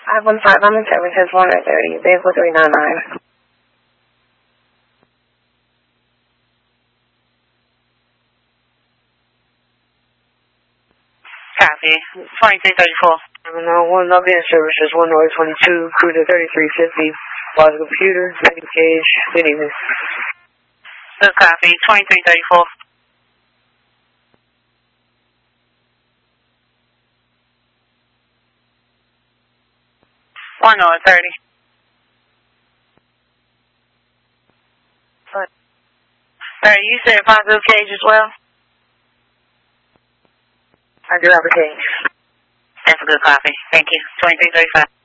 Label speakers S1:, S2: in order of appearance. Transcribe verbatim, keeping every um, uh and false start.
S1: five one five on the seven says one thirty, vehicle three nine nine.
S2: Copy. twenty-three thirty-four.
S1: No, one log in services, one North twenty-two, cruiser thirty-three fifty, Plaza Computer, negative gauge, good evening.
S2: Good copy. twenty-three thirty-four. One North thirty. What? Thirty, you said positive gauge as well?
S1: I do have a gauge.
S2: That's a good copy. Thank you. twenty-three thirty-five.